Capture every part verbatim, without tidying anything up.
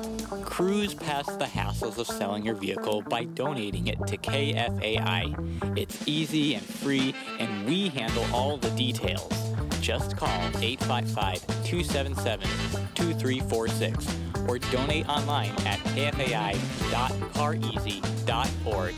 Cruise past the hassles of selling your vehicle by donating it to K F A I. It's easy and free, and we handle all the details. Just call eight five five, two seven seven, two three four six or donate online at k f a i dot car easy dot org.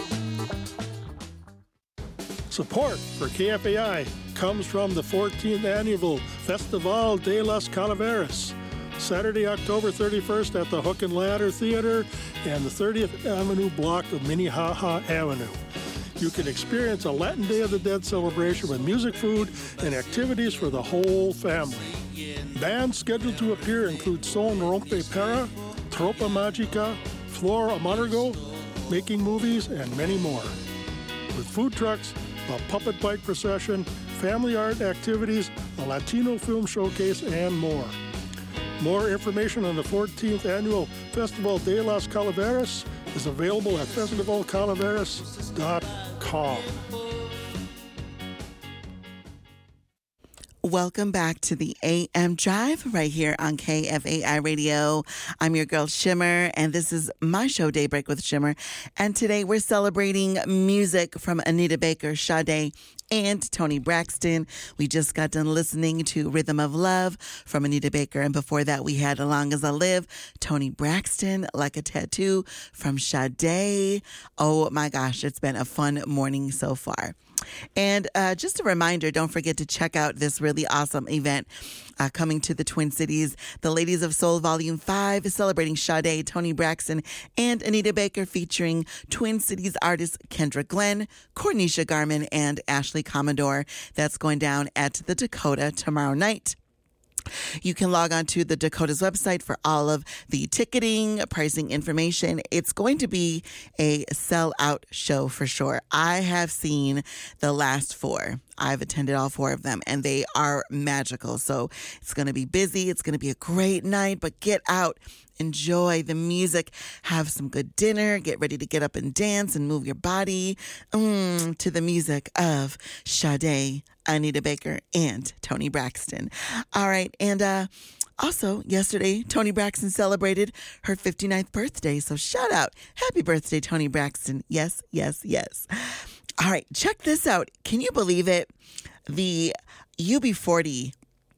Support for K F A I comes from the fourteenth Annual Festival de las Calaveras, Saturday, October thirty-first at the Hook and Ladder Theater and the thirtieth Avenue block of Minnehaha Avenue. You can experience a Latin Day of the Dead celebration with music, food, and activities for the whole family. Bands scheduled to appear include Son Rompe Para, Tropa Magica, Flor Amargo, Making Movies, and many more. With food trucks, a puppet bike procession, family art activities, a Latino film showcase, and more. More information on the fourteenth Annual Festival de las Calaveras is available at festival calaveras dot com. Welcome back to the A M Drive right here on K F A I Radio. I'm your girl Shimmer, and this is my show, Daybreak with Shimmer. And today we're celebrating music from Anita Baker, Sade, and Toni Braxton. We just got done listening to Rhythm of Love from Anita Baker, and before that we had As Long as I Live, Toni Braxton, Like a Tattoo from Sade. Oh my gosh, it's been a fun morning so far. And uh, just a reminder, don't forget to check out this really awesome event uh, coming to the Twin Cities. The Ladies of Soul Volume five is celebrating Sade, Toni Braxton, and Anita Baker, featuring Twin Cities artists Kendra Glenn, Cornisha Garman, and Ashley Commodore. That's going down at the Dakota tomorrow night. You can log on to the Dakota's website for all of the ticketing, pricing information. It's going to be a sell-out show for sure. I have seen the last four. I've attended all four of them, and they are magical. So it's going to be busy. It's going to be a great night, but get out. Enjoy the music, have some good dinner, get ready to get up and dance and move your body mm, to the music of Sade, Anita Baker, and Toni Braxton. All right, and uh, also yesterday, Toni Braxton celebrated her fifty-ninth birthday, so shout out. Happy birthday, Toni Braxton. Yes, yes, yes. All right, check this out. Can you believe it? The U B forty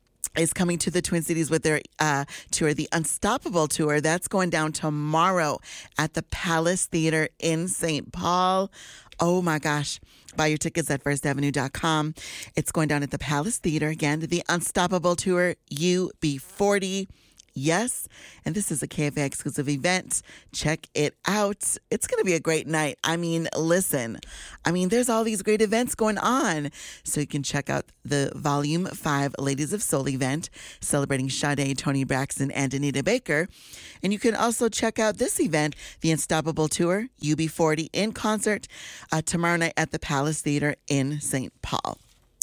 is coming to the Twin Cities with their uh, tour, the Unstoppable Tour. That's going down tomorrow at the Palace Theater in Saint Paul. Oh my gosh. Buy your tickets at first avenue dot com. It's going down at the Palace Theater again, the Unstoppable Tour U B forty. Yes, and this is a K F A I exclusive event. Check it out. It's going to be a great night. I mean, listen, I mean, there's all these great events going on. So you can check out the Volume five Ladies of Soul event celebrating Sade, Toni Braxton, and Anita Baker. And you can also check out this event, the Unstoppable Tour, U B forty, in concert uh, tomorrow night at the Palace Theater in Saint Paul.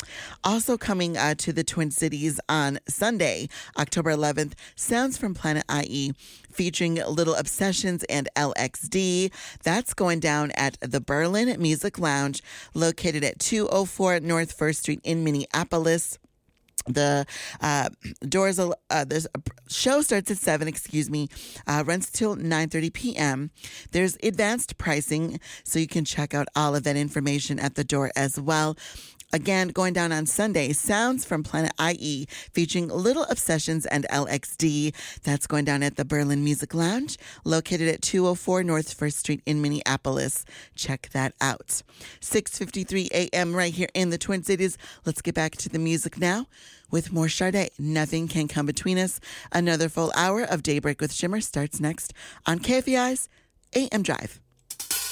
Also coming uh, to the Twin Cities on Sunday, October eleventh, Sounds from Planet I E, featuring Little Obsessions and L X D. That's going down at the Berlin Music Lounge, located at two oh four North First Street in Minneapolis. The uh, doors, uh, the show starts at seven, excuse me, uh, runs till nine thirty p.m. There's advanced pricing, so you can check out all of that information at the door as well. Again, going down on Sunday, Sounds from Planet I E, featuring Little Obsessions and L X D. That's going down at the Berlin Music Lounge, located at two oh four North First Street in Minneapolis. Check that out. six fifty-three a.m. right here in the Twin Cities. Let's get back to the music now with more Sade. Nothing can come between us. Another full hour of Daybreak with Shimmer starts next on K F A I's A M Drive.